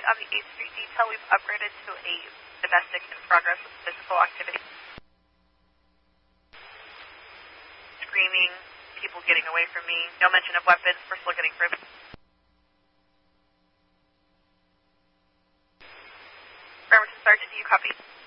on the 8th Street detail, we've upgraded to a domestic in progress with physical activity. Screaming, people getting away from me, no mention of weapons, we're still getting through. Bremerton Sergeant, do you copy?